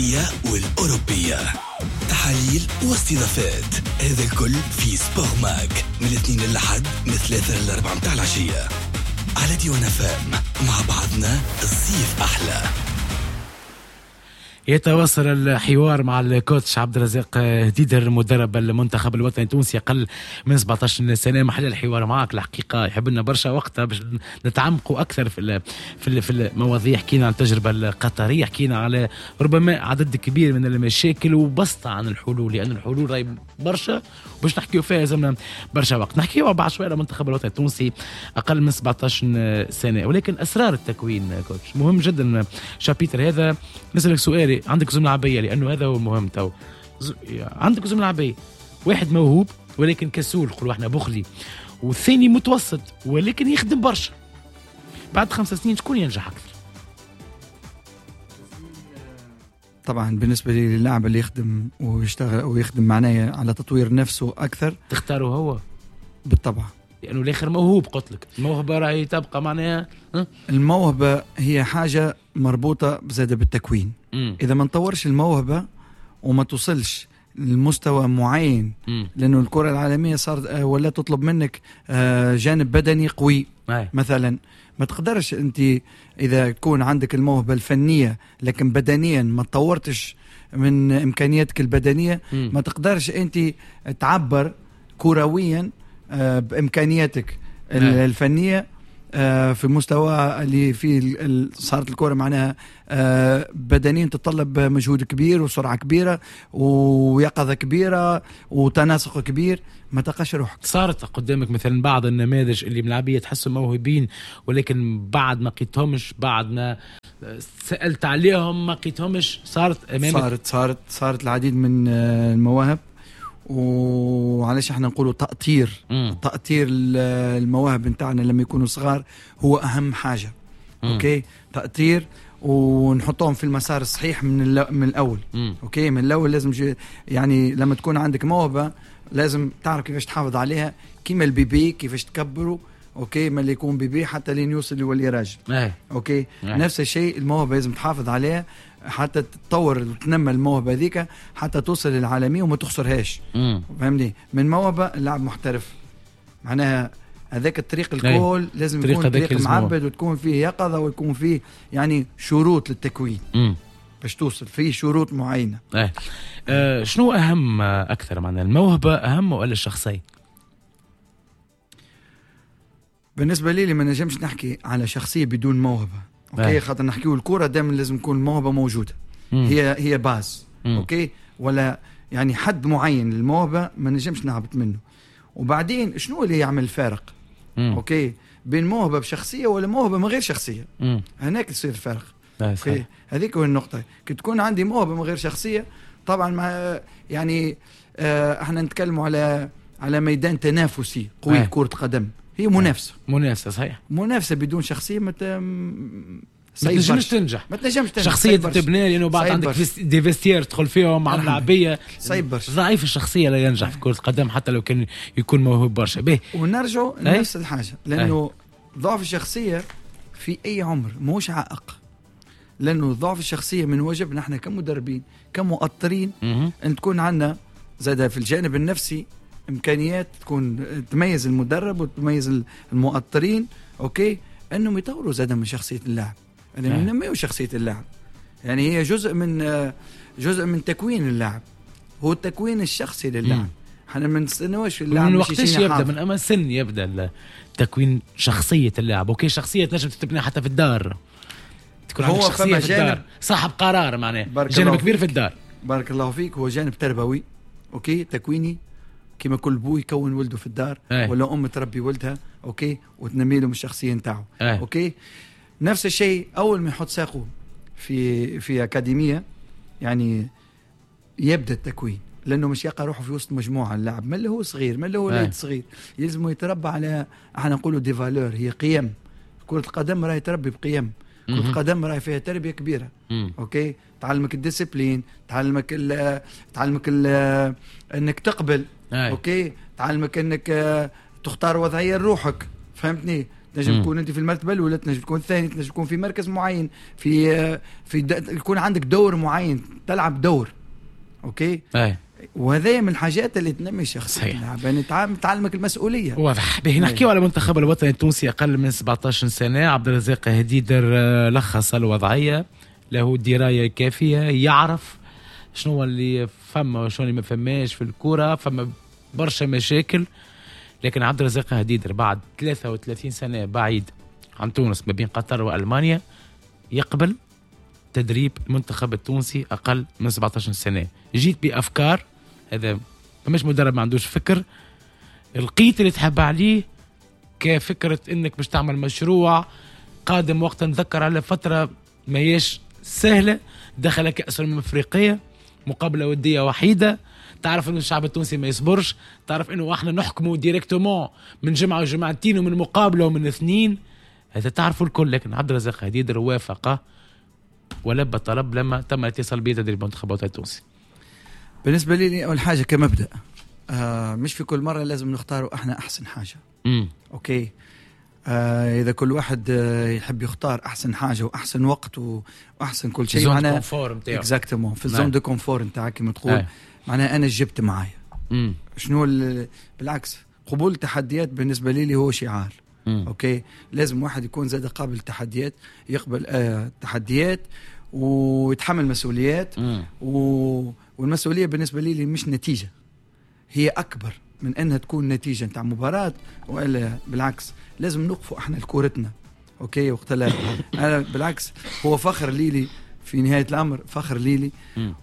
والأوروبية، تحاليل واستضافات، هذا الكل في سبور ماك من الاثنين للأحد من 3 ل 4 متاع العشية على ديوان فام. مع بعضنا الصيف أحلى. يتواصل الحوار مع الكوتش عبد الرزاق هديدر مدرب المنتخب الوطني التونسي أقل من 17 سنة. محل الحوار معك الحقيقة يحب لنا برشا وقت باش نتعمقوا أكثر في المواضيع. حكينا عن التجربة القطرية، حكينا على ربما عدد كبير من المشاكل وبسطة عن الحلول، لأن الحلول راهي برشا باش نحكيوا فيها لازمنا برشا وقت. نحكيوا بعد شوية على المنتخب الوطني التونسي أقل من 17 سنة، ولكن أسرار التكوين كوتش مهم جدا. شابيتر هذا نسألك سؤال، عندك زملاء عبية لأنه هذا هو المهم. تو عندك زملاء عبية، واحد موهوب ولكن كسول، نقولوا احنا بخلي، والثاني متوسط ولكن يخدم برشا. بعد 5 سنين شكون ينجح أكثر؟ طبعا بالنسبة لي اللاعب اللي يخدم ويشتغل ويخدم معناه على تطوير نفسه أكثر تختاره هو بالطبع، لأنه يعني الآخر موهوب. قلت لك الموهبة راهي تبقى معناها الموهبة هي حاجة مربوطة بزادة بالتكوين. إذا ما نطورش الموهبة وما توصلش لمستوى معين، لأنه الكرة العالمية صار ولا تطلب منك جانب بدني قوي مثلا، ما تقدرش أنت إذا تكون عندك الموهبة الفنية لكن بدنيا ما تطورتش من إمكانياتك البدنية، ما تقدرش أنت تعبر كرويا بإمكانياتك الفنية في مستوى اللي فيه صارت الكرة معناها بدنيا تتطلب مجهود كبير وسرعة كبيرة ويقظة كبيرة وتناسق كبير، ما تلقاش روحك. صارت قدامك مثلا بعض النماذج اللي ملعبية تحسوا موهوبين ولكن بعد ما قيتهمش، بعد ما سألت عليهم ما قيتهمش، صارت أمامك؟ صارت العديد من المواهب، وعلاش احنا نقولوا تأطير المواهب نتاعنا لما يكونوا صغار هو أهم حاجة. أوكي، تأطير ونحطهم في المسار الصحيح من الأول. أوكي، من الأول لازم يعني لما تكون عندك موهبة لازم تعرف كيفاش تحافظ عليها، كيما البيبي كيفاش تكبره. اوكي، ما اللي يكون بيبي حتى لين يوصل يولي راجل. اوكي، نفس الشيء الموهبه لازم تحافظ عليها حتى تتطور وتنمى الموهبه ذيك حتى توصل للعالميه وما تخسرهاش. فهمني، من موهبه اللاعب محترف معناها هذاك الطريق الكل لازم يكون طريق معبد وتكون فيه يقظه ويكون فيه يعني شروط للتكوين باش توصل فيه شروط معينه. شنو اهم اكثر، معناها الموهبه اهم ولا الشخصيه؟ بالنسبة لي ما نجمش نحكي على شخصية بدون موهبة. اوكي، خاطر نحكيو الكرة دائما لازم تكون الموهبة موجودة. هي باز. اوكي، ولا يعني حد معين للموهبة ما نجمش نهبط منه. وبعدين شنو اللي يعمل الفارق؟ اوكي، بين موهبة بشخصية ولا موهبة من غير شخصية، هناك يصير الفرق. اوكي، هذيك هو النقطة. كي تكون عندي موهبة من غير شخصية طبعا ما يعني احنا نتكلموا على ميدان تنافسي قوي. كرة قدم هي منافسة صحيح، منافسة بدون شخصية ما تنجمش تنجح. شخصية تبني لأنه بعد عندك دي فيستير تدخل فيهم مع اللاعبية ضعيف الشخصية لا ينجح في كرة القدم حتى لو كان يكون موهوب برشا. به ونرجع لنفس الحاجة، لأنه ضعف الشخصية في أي عمر موش عائق، لأنه ضعف الشخصية من واجبنا احنا كمدربين كمؤطرين أن تكون عندنا زادة في الجانب النفسي إمكانيات تكون تميز المدرب وتميز المؤطرين. أوكي، أنهم يطوروا زادة من شخصية اللاعب، يعني ينميوا شخصية اللاعب، يعني هي جزء من تكوين اللاعب، هو التكوين الشخصي للاعب. احنا ما نستناوش في اللاعب من وقتاش يبدا، من أما سن يبدا تكوين شخصية اللاعب. أوكي، شخصية تنجم تبني حتى في الدار، تكون عندك شخصية في الدار، صاحب قرار معناه جانب كبير في الدار. بارك الله فيك، هو جانب تربوي. أوكي، تكويني كما كل بو يكون ولده في الدار ولا أم تربي ولدها. أوكي، وتنمي له من الشخصية نتاعه. أوكي، نفس الشيء أول ما يحط ساقه في أكاديمية يعني يبدأ التكوين، لأنه مش يقع روحه في وسط مجموعة اللاعب ما اللي هو صغير ما اللي هو ولد صغير، يلزم يتربى على احنا نقوله دي فالور، هي قيم. كرة القدم راهي تربي بقيم، كرة القدم راهي فيها تربية كبيرة. أوكي، تعلمك الديسيبلين، تعلمك انك تقبل. اوكي، تعلمك انك تختار وضعية لروحك، فهمتني، تنجم تكون انت في المرتبه الاولى، تنجم تكون الثاني، تنجم تكون في مركز معين، يكون عندك دور معين تلعب دور. اوكي وهذا من الحاجات اللي تنمي شخصية يعني تعلمك المسؤولية. واضح. به نحكيو على منتخب الوطني التونسي أقل من 17 سنة. عبد الرزاق هديدر لخص الوضعية، له دراية كافية، يعرف شنو اللي فما وشنو اللي ما فماش في الكرة، فما برشا مشاكل. لكن عبد الرزاق هديدر بعد 33 سنة بعيد عن تونس ما بين قطر وألمانيا يقبل تدريب المنتخب التونسي أقل من 17 سنة. جيت بأفكار، هذا مش مدرب ما عندوش فكر، القيت اللي تحب عليه كفكرة انك باش تعمل مشروع قادم. وقت نذكر على فترة ما هيش سهلة، دخل كأس الأفريقية مقابلة ودية وحيدة، تعرف انه الشعب التونسي ما يصبرش، تعرف انه احنا نحكمه ديريكتومون من جمعة وجمعتين ومن مقابلة ومن اثنين، هذا تعرفوا الكل. لكن عبد الرزاق هديدر وافق ولبى طلب لما تم الاتصال به تدريب المنتخب التونسي. بالنسبة لي أول حاجة كمبدأ مش في كل مرة لازم نختاروا احنا أحسن حاجة. أوكي إذا كل واحد يحب يختار أحسن حاجة وأحسن وقت وأحسن كل شيء معناه إكزاكتومون في الزون دو كونفور نتاعك كما تقول، معناه أنا جبت معايا شنو بالعكس قبول التحديات بالنسبة لي هو شعار. أوكي لازم واحد يكون زاد قابل التحديات، يقبل تحديات ويتحمل مسؤوليات والمسؤولية بالنسبة لي مش نتيجة، هي أكبر من أنها تكون نتيجة نتاع مباراة، وإلا بالعكس لازم نوقفوا احنا لكورتنا. أوكي وقتها أنا بالعكس هو فخر ليلي في نهاية الأمر، فخر ليلي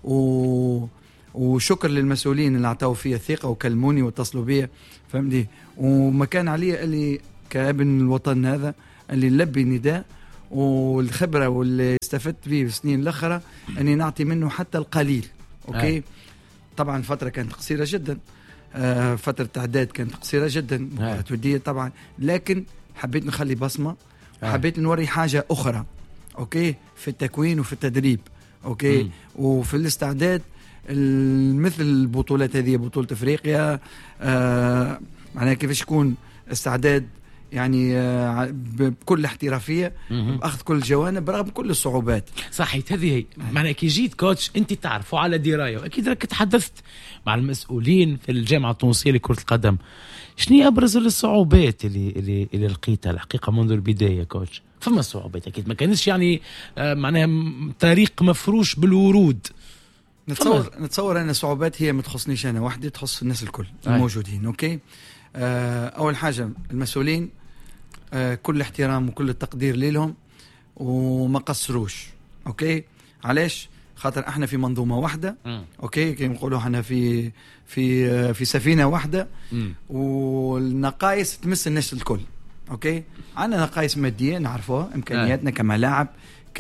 وشكر للمسؤولين اللي اعطوا فيها الثقة وكلموني واتصلوا بي فهمتي، وما كان علي اللي كابن الوطن هذا اللي نلبي نداء، والخبرة واللي استفدت به في السنين الأخرى أني نعطي منه حتى القليل. أوكي طبعا فترة كانت قصيرة جدا، فترة تعداد كانت قصيرة جدا، ودية طبعا، لكن حبيت نخلي بصمة، حبيت نوري حاجة أخرى. أوكي في التكوين وفي التدريب. أوكي وفي الاستعداد مثل البطولات هذه، بطولة أفريقيا معناها كيفاش يكون استعداد يعني بكل احترافية، بأخذ كل الجوانب رغم كل الصعوبات. صحيح هذه معناها كي جيت كوتش انت تعرف وعلى دراية، واكيد راك تحدثت مع المسؤولين في الجامعة التونسية لكرة القدم، شنو ابرز الصعوبات اللي لقيتها الحقيقة منذ البداية كوتش؟ فما صعوبات اكيد ما كانش يعني معناها طريق مفروش بالورود. نتصور ان الصعوبات هي ما تخصنيش انا وحدي، تخص الناس الكل الموجودين. اوكي اول حاجة المسؤولين كل احترام وكل التقدير لهم وما قصروش. اوكي علاش؟ خاطر احنا في منظومة واحدة. اوكي كي نقولوا احنا في سفينة واحدة، والنقائص تمس الناس الكل. اوكي عندنا نقائص مادية نعرفوها، امكانياتنا كملاعب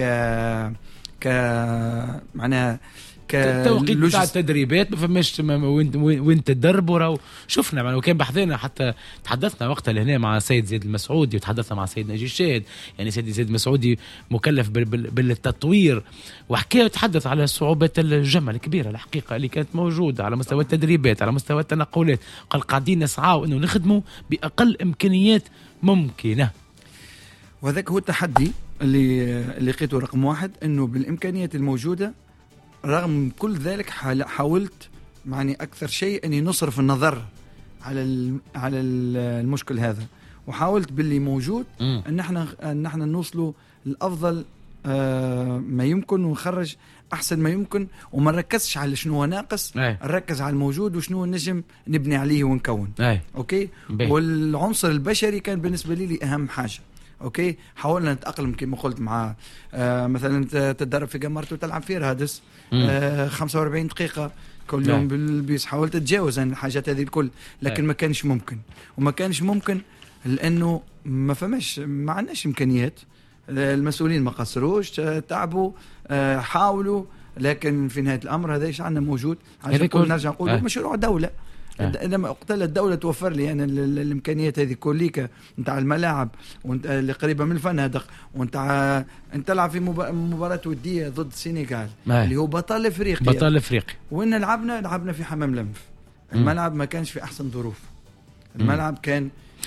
معناها كتوقيت بتاع التدريبات ما فماش وين تدربوا. شفنا يعني وكان بحثنا، حتى تحدثنا وقتها لهنا مع سيد زيد المسعودي وتحدثنا مع سيد ناجي الشاهد، يعني سيد زيد المسعودي مكلف بالتطوير، وحكى وتحدث على الصعوبات الجمة الكبيرة الحقيقة اللي كانت موجودة على مستوى التدريبات، على مستوى التنقلات. قال قاعدين نسعى انه نخدموا بأقل امكانيات ممكنة، وهذاك هو التحدي اللي لقيته رقم واحد، انه بالامكانيات الموجودة رغم كل ذلك حاولت معني أكثر شيء أني نصرف النظر على المشكل هذا، وحاولت باللي موجود أن احنا نوصلوا الأفضل ما يمكن ونخرج أحسن ما يمكن، وما نركزش على شنو ناقص، نركز على الموجود وشنو نجم نبني عليه ونكون. أوكي والعنصر البشري كان بالنسبة لي أهم حاجة. اوكي حاولنا نتأقلم كما قلت مع مثلا تتدرب في قمرت وتلعب في رادس 45 دقيقة كل يوم بالبيس، حاولت تتجاوز الحاجات هذه الكل، لكن ما كانش ممكن، وما كانش ممكن لأنه ما عندناش إمكانيات. المسؤولين ما قصروش، تعبوا، حاولوا، لكن في نهاية الأمر هذا إيش عندنا موجود عشان نرجع نقول مشروع دولة. لما اقتل الدولة توفر لي أنا الإمكانيات هذه كليكا نتاع الملاعب وانت اللي قريبة من الفنادق، وانت تلعب في مباراة ودية ضد السنغال اللي هو بطل افريقيا. وين لعبنا في حمام لمف. الملعب ما كانش في احسن ظروف، الملعب كان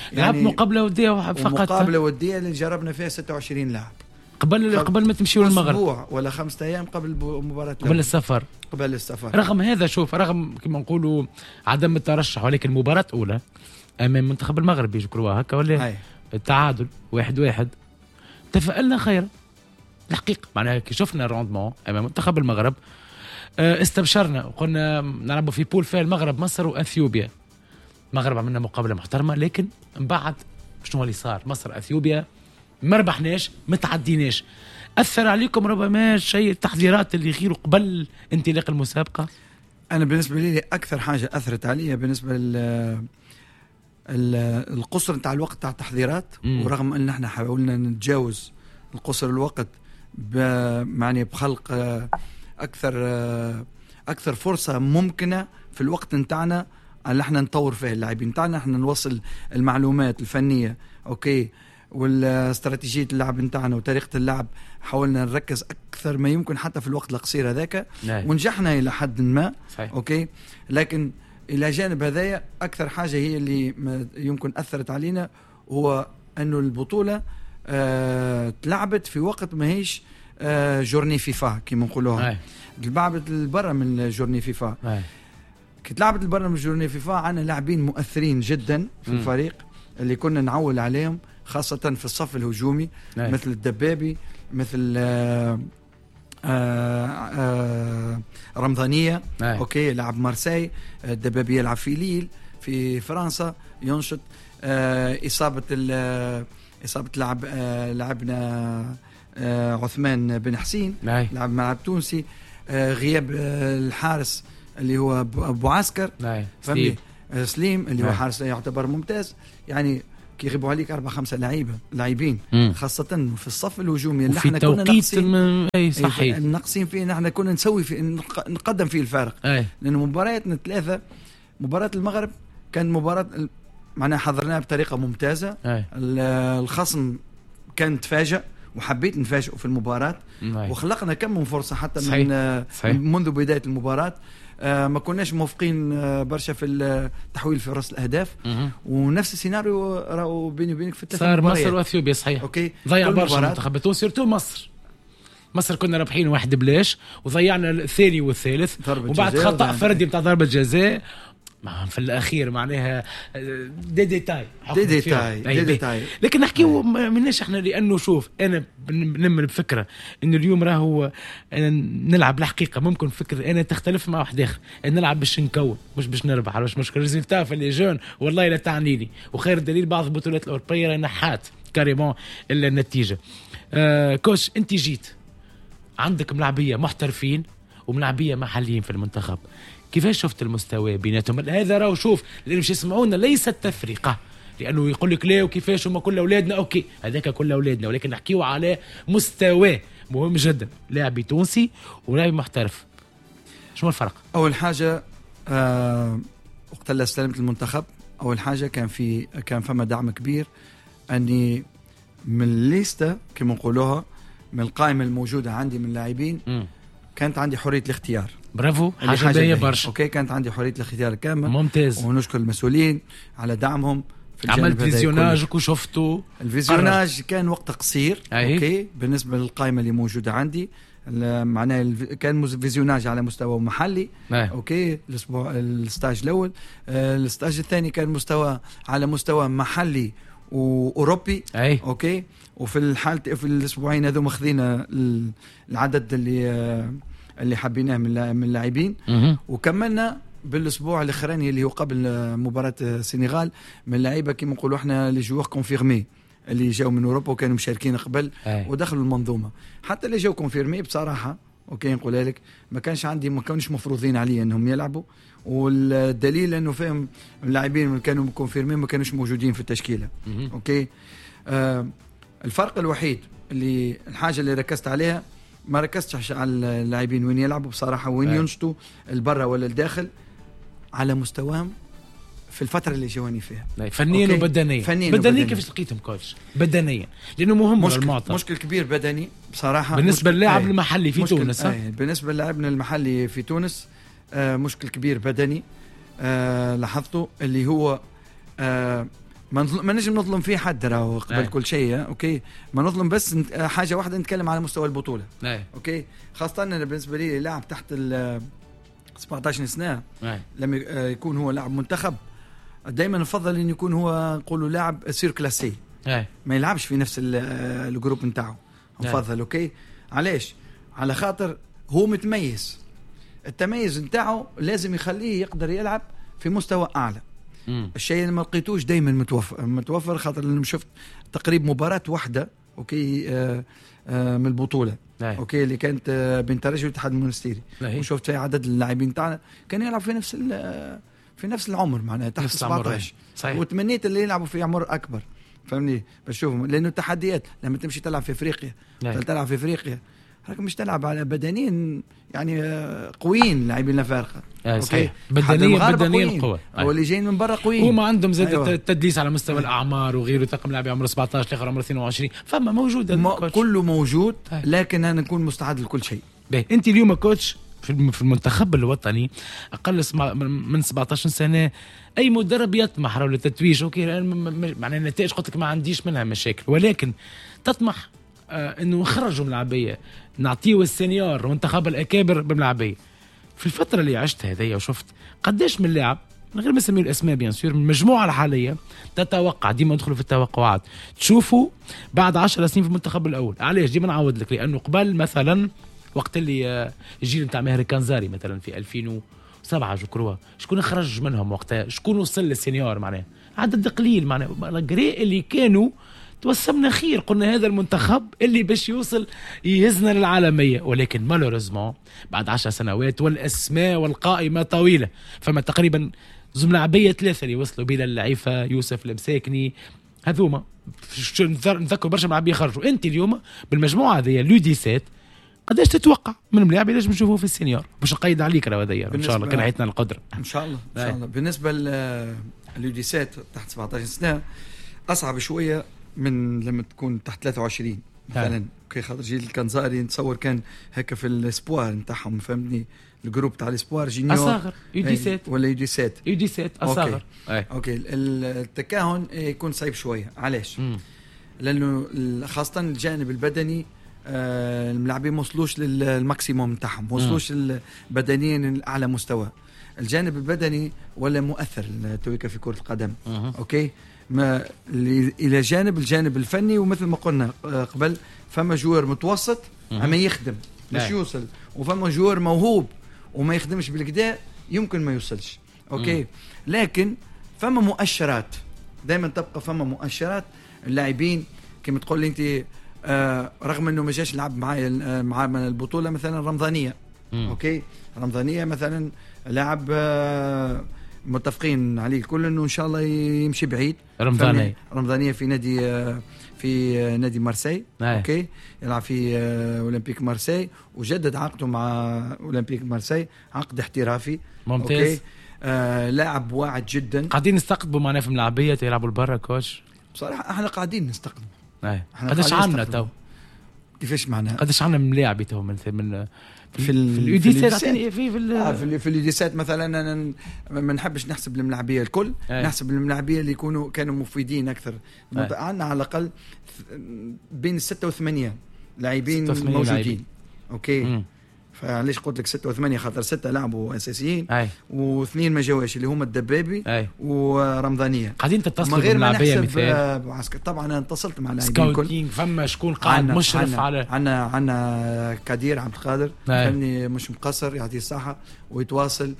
لعبت مقابله وديه فقط. مقابله وديه اللي جربنا فيها 26 لاعب قبل ما تمشيوا للمغرب، اسبوع ولا 5 ايام قبل مباراه قبل السفر. رغم هذا شوف، رغم كما نقولوا عدم الترشح، ولكن مباراه اولى امام منتخب المغرب يذكروها هكا ولا التعادل 1-1 تفائلنا خير الحقيقه. معناها كي شفنا الروندمون امام منتخب المغرب استبشرنا وقلنا نلعبوا في بول فيها المغرب مصر واثيوبيا. المغرب عملنا مقابله محترمه، لكن من بعد شنو اللي صار؟ مصر اثيوبيا ما ربحناش، ما تعديناش. اثر عليكم ربما شيء التحضيرات اللي يغيروا قبل انطلاق المسابقه؟ انا بالنسبه لي اكثر حاجه اثرت عليا بالنسبه القصر نتاع الوقت تاع التحضيرات. ورغم ان احنا حاولنا نتجاوز القصر الوقت معني بخلق اكثر فرصه ممكنه في الوقت نتاعنا اللي احنا نطور فيه اللاعبين نتاعنا، احنا نوصل المعلومات الفنيه اوكي والاستراتيجيه اللعب نتاعنا وطريقه اللعب. حاولنا نركز اكثر ما يمكن حتى في الوقت القصير هذاك، ونجحنا الى حد ما. صحيح. اوكي، لكن الى جانب هذايا اكثر حاجه هي اللي يمكن اثرت علينا هو انه البطوله تلعبت في وقت ما هيش جورني فيفا كما نقولوها، لعبت برا من جورني فيفا. كي تلعبت برا من جورني فيفا عندنا لاعبين مؤثرين جدا في الفريق اللي كنا نعول عليهم، خاصة في الصف الهجومي مثل الدبابي، مثل رمضانية اوكي لعب مارسي، الدبابي يلعب في ليل في فرنسا ينشط. إصابة لعبنا عثمان بن حسين لعب ملعب تونسي. غياب الحارس اللي هو أبو عسكر سليم اللي هو حارس يعتبر ممتاز. يعني كي يغيبوا عليك 4-5 لاعبين خاصة في الصف الهجومي اللي احنا كنا ناقصين فيه، نحن كنا نسوي فيه نقدم فيه الفارق. لأن مبارياتنا 3 مباراة المغرب كان مباراة معناها حضرناها بطريقة ممتازة. الخصم كان تفاجأ وحبيت نفاجئه في المباراة وخلقنا كم من فرصة حتى صحيح. منذ بداية المباراة. ما كناش موفقين برشا في تحويل فرص الأهداف. ونفس السيناريو راهو بيني وبينك في الثلاث صار مصر وأثيوبيا. صحيح. أوكي. ضيع برشا منتخب تونس سيرتو مصر كنا رابحين 1-0 وضيعنا الثاني والثالث، وبعد خطأ فردي بتاع ضربة جزاء في الأخير معناها ديتاي. لكن نحكيو مناش احنا، لأنه شوف أنا بنمن بفكرة إنه اليوم راهو نلعب الحقيقة. ممكن فكرة أنا تختلف مع واحد آخر، نلعب باش نكون مش باش نربح، مش مشكل ريزلتا في اللي جون والله لا تعنيني. وخير دليل بعض البطولات الأوروبية نحات كاريمون إلا النتيجة. كوش أنت جيت عندك ملاعبية محترفين وملاعبية محليين في المنتخب، كيفاش شفت المستوى بيناتهم؟ هذا راهو شوف اللي مش يسمعونا ليست تفرقة، لأنه يقول لك لا وكيفاش هم كل أولادنا. أوكي هذاك كل أولادنا، ولكن نحكيو على مستوى مهم جدا، لاعب تونسي ولاعب محترف. شو الفرق؟ أول حاجة وقت اللي استلمت المنتخب أول حاجة كان فما دعم كبير أني من الليستة كما نقولوها، من القائمة الموجودة عندي من اللاعبين كانت عندي حرية الاختيار. برافو، حاجة باهية برشا. اوكي كانت عندي حرية الاختيار كامل، ممتاز، ونشكر المسؤولين على دعمهم في الجانب. عملت فيزيوناج وشفتوا الفيزيوناج كان وقت قصير. اوكي بالنسبة للقائمة اللي موجودة عندي معناه كان فيزيوناج على مستوى محلي. اوكي الاسبوع الستاج الاول، الستاج الثاني كان مستوى على مستوى محلي واوروبي. اوكي وفي الحالة في الاسبوعين هذو ماخذين العدد اللي حبيناه من اللاعبين. وكملنا بالاسبوع الاخراني اللي هو قبل مباراة السنغال من اللعيبه كما نقولوا احنا لي جوار كونفيرمي اللي جاوا من اوروبا وكانوا مشاركين قبل ودخلوا المنظومه. حتى اللي جاوا كونفيرمي بصراحه اوكي نقولها لك ما كانوش مفروضين علي انهم يلعبوا، والدليل انه فيهم اللاعبين اللي كانوا كونفيرمي ما كانوش موجودين في التشكيله. اوكي الفرق الوحيد اللي الحاجه اللي ركزت عليها، ما ركزتش على اللاعبين وين يلعبوا بصراحه، وين ينشطوا البرا ولا الداخل على مستواهم في الفتره اللي جواني فيها فنيا وبدنيا. بدنيا كيفاش لقيتهم كوتش بدنيا؟ لانه مهم المعطى. مشكل كبير بدني بصراحه بالنسبه للاعب المحلي في تونس. بالنسبه للاعبنا المحلي في تونس مشكل كبير بدني لاحظته، اللي هو ما نجم نظلم فيه حد راهو قبل كل شيء. اوكي ما نظلم بس حاجه واحده، نتكلم على مستوى البطوله. اوكي خاصه انا بالنسبه لي لاعب تحت ال 17 سنه لما يكون هو لاعب منتخب دائما نفضل ان يكون هو نقولوا لاعب سير كلاسي، ما يلعبش في نفس الجروب نتاعو نفضل. اوكي علاش؟ على خاطر هو متميز، التميز نتاعو لازم يخليه يقدر يلعب في مستوى اعلى. الشيء اللي ما لقيتوش دائما متوفر خاطر لما شفت تقريب مباراة واحدة اوكي من البطولة اوكي اللي كانت بين ترجي والاتحاد المونستيري، وشفت فيها عدد اللاعبين تاعنا كان يلعب في نفس العمر معناها تحت 17 وتمنيت اللي يلعبوا في عمر اكبر فهمني باش تشوفهم، لانه التحديات لما تمشي تلعب في افريقيا تلعب في افريقيا راك مش تلعب على بدنيين يعني قويين لاعبين الفارقه اوكي بدنيا قوه هو اللي جايين من برا قويين وما عندهم زاد التدليس على مستوى الاعمار وغيره، طاقم لاعب عمره 17 الاخر عمره 22 فما موجود كله موجود لكن انا نكون مستعد لكل شيء. انت اليوم كوتش في المنتخب الوطني اقل من 17 سنه، اي مدرب يطمح حول التتويج اوكي معناها النتائج قلت لك ما عنديش منها مشاكل، ولكن تطمح انه نخرجوا ملعبيه نعطيه السينيور منتخب الاكابر بملعبيه. في الفتره اللي عشت هذيا وشفت قداش من لاعب من غير ما نسميه الاسماء بيان سور من المجموعه الحاليه تتوقع ديما ندخلوا في التوقعات تشوفوا بعد 10 سنين في المنتخب الاول. علاش ديما نعاود لك؟ لانه قبل مثلا وقت اللي الجيل نتاع ماهر كانزاري مثلا في 2007 جو شكون خرج منهم وقتها، شكون وصل للسينيور معناه عدد قليل معناه القريء اللي كانوا توسمنا خير قلنا هذا المنتخب اللي باش يوصل يهزنا للعالمية، ولكن مالوريزمون بعد 10 سنوات والأسماء والقائمة طويلة، فما تقريبا زملاعبية 3 اللي وصلوا بلا اللعيفة يوسف المساكني هذوما نذكر برشا ملاعبية خرجوا. انت اليوم بالمجموعة هذه لوديسات قداش تتوقع من ملاعب لازم نشوفوه في السينيور باش نقيد عليك راه هذيا ان شاء الله كان عيتنا القدرة ان شاء الله ان شاء الله. بالنسبة للوديسات تحت 17 سنة أصعب شوية من لما تكون تحت 23 مثلا اوكي خاطر جيل الكنزاري نتصور كان هكا في الاسبوار نتاعهم فهمتني الجروب تاع الاسبوار جينيور اصغر يوديسات ولا يوديسات اصغر اوكي التكهن يكون صعيب شويه. علاش؟ لانه خاصه الجانب البدني الملاعبين ما وصلوش للماكسيموم نتاعهم، ما وصلوش بدنيا لاعلى مستوى. الجانب البدني ولا مؤثر تويكا في كره القدم اوكي ما الى الجانب الفني، ومثل ما قلنا قبل فما جوار متوسط اما يخدم باش يوصل، وفما جوار موهوب وما يخدمش بالكدا يمكن ما يوصلش اوكي. لكن فما مؤشرات دائما تبقى فما مؤشرات اللاعبين كما تقول لي انت رغم انه ما جاش يلعب معايا مع البطوله مثلا رمضانيه اوكي رمضانيه مثلا لاعب متفقين عليه الكل انه ان شاء الله يمشي بعيد. رمضانيه في نادي مارسي اوكي يلعب في اولمبيك مارسي وجدد عقده مع اولمبيك مارسي عقد احترافي ممتاز اوكي. لاعب واعد جدا. قاعدين نستقطبوا معنا في الملعبيه يلعبوا لبرا كوتش بصراحه احنا قاعدين نستقطبوا. قداش عندنا تو كيفاش معناها قداش عندنا ملاعب تو من في اليوديسات في اليوديسات مثلا انا ما نحبش نحسب الملاعبيه الكل نحسب الملاعبيه اللي كانوا مفيدين اكثر. عندنا على الاقل بين 6 و8 لاعبين موجودين اوكي. فعلاش قلت لك 6 و8 خاطر 6 لعبوا اساسيين و2 ما جاوش اللي هما الدبابي ورمضانيه. قاعدين تتصلوا بالملاعبيه مثال طبعا انا اتصلت مع اللاعبين الكل. فما شكون قاعد مشرف على عندنا كادير عبد القادر فهمني مش مقصر يعطيه الصحه ويتواصل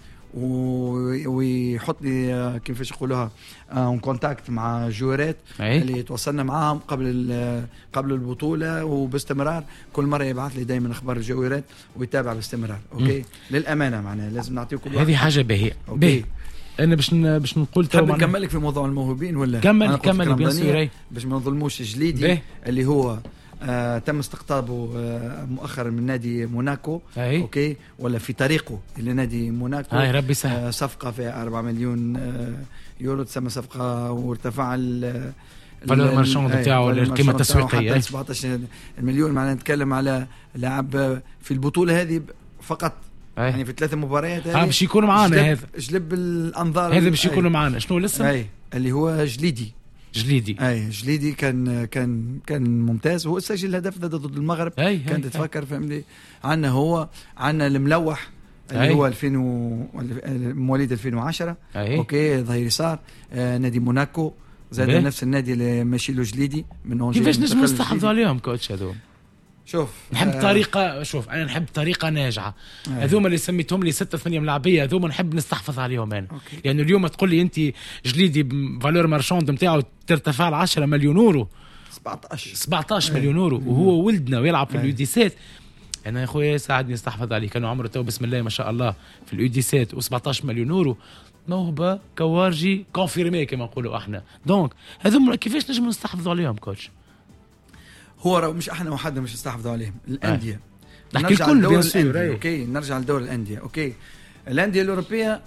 ويحط لي كيفاش يقولوها اون كونتاكت مع جوارات اللي تواصلنا معاهم قبل البطوله وباستمرار كل مره يبعث لي دائما اخبار الجوارات ويتابع باستمرار اوكي. للامانه معناها لازم نعطيكم هذه حاجه باهيه انا باش نقول تو نكمل لك في موضوع الموهوبين ولا كمل بيان سور باش ما نظلموش جليدي اللي هو تم استقطابه مؤخرا من نادي موناكو اوكي ولا في طريقه الى نادي موناكو ربي سهل. صفقه في 4 مليون يورو تسمى صفقه وارتفع فالور مارشاند نتاعو القيمه التسويقيه 17 مليون. معناها نتكلم على لاعب في البطوله هذه فقط يعني في 3 مباريات باش يكونوا معانا. هذا جلب الانظار هذا باش يكونوا معانا. شنو لسه اللي هو جليدي جليدي جليدي كان ممتاز. هو سجل الهدف ضد المغرب. كانت تفكر فهمني. عندنا الملوح اللي هو 2000 مواليد 2010 اوكي ظهير يسار نادي موناكو زاد نفس النادي اللي ماشي له جليدي من كيفاش نجم نستحفظوا عليهم كوتش هذول؟ شوف نحب طريقة انا نحب طريقة ناجعة. هذوما اللي سميتهم لي 6-8 ملاعبية هذوما نحب نستحفظ عليهم انا. لأنه يعني اليوم تقول لي انت جليدي فالور مارشاند نتاعو ترتفع ل 10 مليون يورو 17 مليون يورو وهو ولدنا ويلعب في اليوديسات. انا يا خويا ساعدني استحفظ عليه. كانوا عمره تو بسم الله ما شاء الله في اليوديسات و17 مليون يورو موهبة كوارجي كونفيرمي كما نقولوا احنا. دونك هذوما كيفاش نجم نستحفظوا عليهم كوتش؟ هو مش احنا وحده مش نستحفظوا عليهم الأندية. نحكي الكل بيان سور. اوكي نرجع لدور الأندية. اوكي الأندية الأوروبية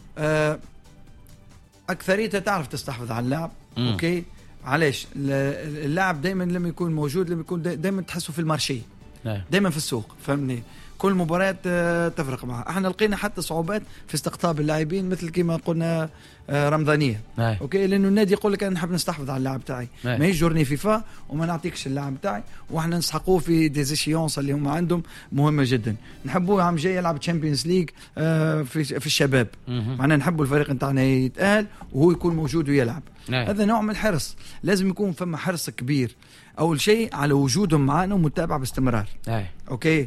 أكثريتها تعرف تستحفظ على اللاعب. اوكي علاش؟ اللاعب دائما لما يكون موجود لما يكون دائما تحسه في المارشي دائما في السوق فهمني. كل مباراة تفرق معها. احنا لقينا حتى صعوبات في استقطاب اللاعبين مثل كما قلنا رمضانية. اوكي لانه النادي يقول لك انا نحب نستحفظ على اللاعب تاعي ما يجرني فيفا وما نعطيكش اللاعب تاعي واحنا نسحقوه في ديزيشيونس اللي هم عندهم مهمة جدا. نحبوه عام جاي يلعب تشامبيونز ليج في الشباب. معنا نحبوا الفريق نتاعنا يتأهل وهو يكون موجود ويلعب. هذا نوع من الحرص. لازم يكون فما حرص كبير اول شيء على وجودهم معنا ومتابعة باستمرار. اوكي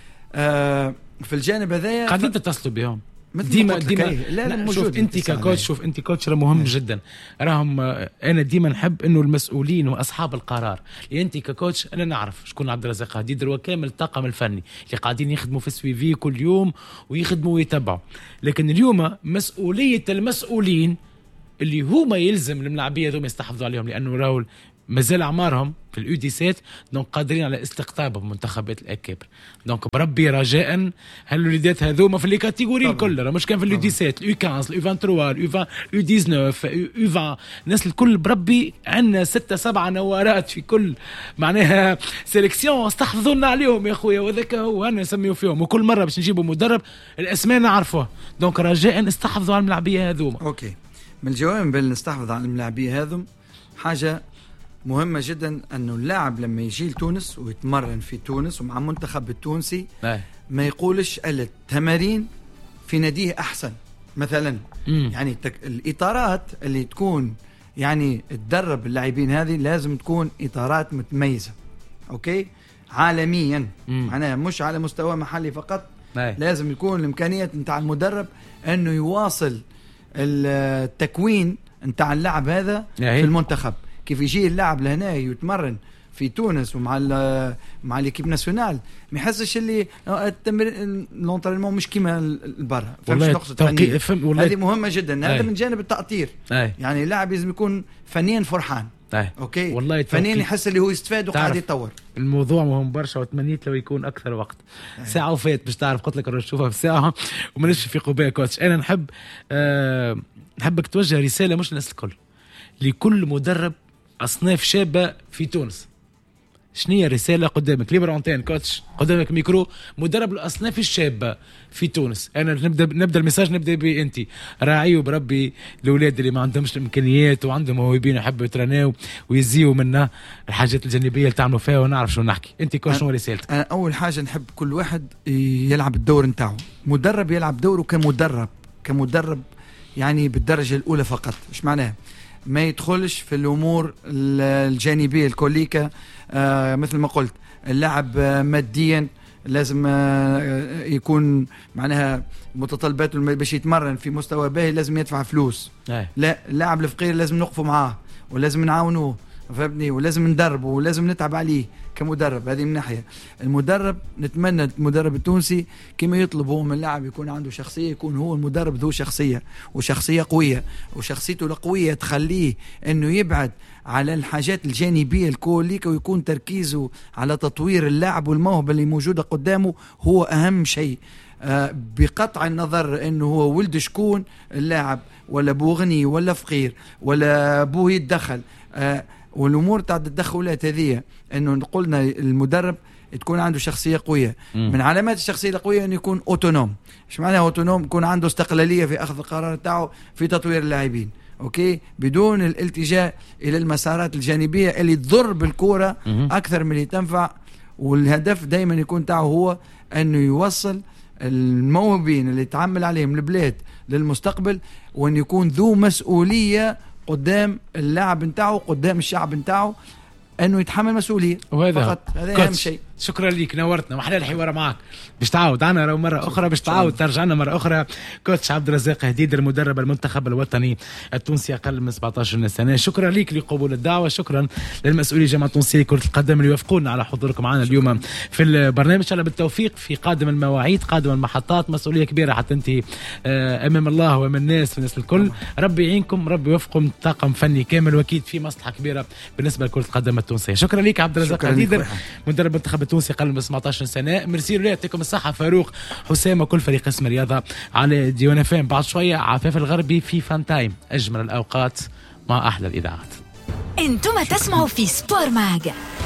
في الجانب هذايا قاعدين تتصلوا بهم ديما لا شوف انت ككوتش شوف انت كوتش مهم جدا راهم. انا ديما نحب انه المسؤولين واصحاب القرار اللي انت ككوتش انا نعرف شكون عبد الرزاق هديدر وكامل الطاقم الفني اللي قاعدين يخدموا في السويفي كل يوم ويخدموا ويتبعوا. لكن اليوم مسؤوليه المسؤولين اللي هما يلزم الملاعبيه ذوما يستحفظوا عليهم لانه راهو مازال اعمارهم في اليوديسات دونك قادرين على استقطابهم منتخبات الاكابر. دونك بربي رجاء هالوليدات هذوما في لي كاتيجوري الكل مش كان في اليوديسات اليو 15 اليو 23 اليو 19 اليو 20 الناس الكل بربي عندنا 6-7 نوارات في كل معناها سيليكسيون استحفظوا لنا عليهم يا خويا. وذاك هو انا نسميه فيهم وكل مره باش نجيبوا مدرب الاسماء نعرفوها. دونك رجاء استحفظوا على الملاعبيه هذوما. اوكي من الجوانب اللي نستحفظ على الملاعبيه هذوم حاجه مهمة جدا أنه اللاعب لما يجي لتونس ويتمرن في تونس ومع منتخب التونسي ما يقولش التمارين في ناديه أحسن مثلا. يعني الإطارات اللي تكون يعني تدرب اللاعبين هذه لازم تكون إطارات متميزة أوكي عالميا. معناها مش على مستوى محلي فقط. لازم يكون الإمكانيات نتاع المدرب أنه يواصل التكوين نتاع اللاعب هذا في المنتخب. كيف يجي اللاعب لهنا يتمرن في تونس مع ليكيب ناسيونال ما يحسش اللي التمرين لونطرينمون مش كيما البرا. هذه مهمة جدا. هذا من جانب التأطير. يعني اللاعب لازم يكون فنيا فرحان. اوكي والله فنيا يحس اللي هو يستفاد وقاعد يتطور. الموضوع مهم برشا وتمنيت لو يكون اكثر وقت. ساعه وفات باش تعرف قلت لك نشوفها في ساعه وما نشوف بها كوتش. انا نحبك توجه رساله مش للناس الكل لكل مدرب أصناف شابة في تونس. شنية رسالة قدامك ليبر أنتين كوتش قدامك ميكرو مدرب الأصناف الشابة في تونس. أنا نبدأ المساج نبدأ بي أنت راعيوا بربي الأولاد اللي ما عندهمش الإمكانيات وعندهم موهوبين يحبوا يترناو ويزيوا منها الحاجات الجانبية اللي تعملوا فيها ونعرف شو نحكي. أنت كوتش شنو رسالتك؟ أنا أول حاجة نحب كل واحد يلعب الدور نتاعه. مدرب يلعب دوره كمدرب يعني بالدرجة الأولى فقط. إيش معناها؟ ما يدخلش في الأمور الجانبية الكوليكا. مثل ما قلت اللاعب ماديا لازم يكون معناها متطلباته باش يتمرن في مستوى باهي لازم يدفع فلوس. لا اللاعب الفقير لازم نقفوا معاه ولازم نعاونوه فهمني ولازم ندربه ولازم نتعب عليه كمدرب. هذه من ناحية. المدرب نتمنى المدرب التونسي كما يطلبوا من اللاعب يكون عنده شخصية يكون هو المدرب ذو شخصية وشخصية قوية وشخصيته القوية تخليه انه يبعد على الحاجات الجانبية الكوليكا ويكون تركيزه على تطوير اللاعب والموهبة اللي موجودة قدامه هو أهم شيء. بقطع النظر انه هو ولد شكون اللاعب ولا ابوه غني ولا فقير ولا ابوه يتدخل. والامور تاع التدخلات هذه انه قلنا المدرب تكون عنده شخصيه قويه. من علامات الشخصيه القويه انه يكون اوتونوم. ايش معناه اوتونوم؟ يكون عنده استقلاليه في اخذ القرار تاعه في تطوير اللاعبين. اوكي بدون الالتجاء الى المسارات الجانبيه اللي تضر بالكوره اكثر من اللي تنفع. والهدف دائما يكون تاعه هو انه يوصل الموهوبين اللي تعمل عليهم البلاد للمستقبل، وان يكون ذو مسؤوليه قدام اللاعب نتاعو قدام الشعب نتاعو، انه يتحمل مسؤوليه فقط. هذا اهم شيء. شكرا ليك، نورتنا محلى الحوار معك. باش تعاود عنا لو مرة أخرى، باش تعاود ترجع لنا مرة أخرى. كوتش عبد الرزاق هديدر مدرب المنتخب الوطني التونسي أقل من 17 سنة. شكرا ليك لقبول الدعوة، شكرا للمسؤولين جامعة التونسية كرة القدم اللي يوافقونا على حضوركم معنا اليوم في البرنامج. إن شاء الله بالتوفيق في قادم المواعيد، قادم المحطات. مسؤولية كبيرة حتى أنت أمام الله وأمام الناس، في الناس الكل. ربي يعينكم، ربي يوفقكم طاقم فني كامل، وأكيد في مصلحة كبيرة بالنسبة لكرة القدم التونسية. شكرا ليك عبد الرزاق هديدر مدرب المنتخب التونسي أقل من 17 سنة. ميرسي لله، يعطيكم الصحة فاروق حسام وكل فريق قسم الرياضة على ديوان FM. بعد شوية عفاف الغربي في فان تايم، أجمل الأوقات مع أحلى الإذاعات. انتم تسمعوا في سبور ماج.